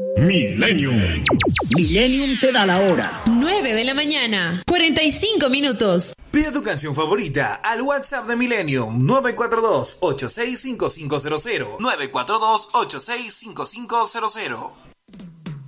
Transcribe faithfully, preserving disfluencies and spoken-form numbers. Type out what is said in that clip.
Millennium. Millennium te da la hora. nueve de la mañana, cuarenta y cinco minutos. Pide tu canción favorita al WhatsApp de Millennium nueve cuatro dos, ocho seis cinco cinco cero cero. nueve cuatro dos, ocho seis cinco cinco cero cero.